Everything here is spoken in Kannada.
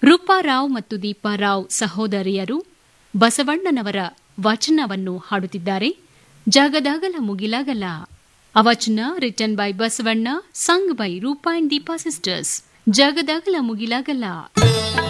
ರೂಪಾರಾವ್ ಮತ್ತು ದೀಪಾರಾವ್ ಸಹೋದರಿಯರು ಬಸವಣ್ಣನವರ ವಚನವನ್ನು ಹಾಡುತ್ತಿದ್ದಾರೆ. ಜಗದಗಲ ಮುಗಿಲಗಲ. A ವಚನ written by Basavanna, sung by Roopa and Deepa sisters. ಜಗದಗಲ ಮುಗಿಲಗಲ.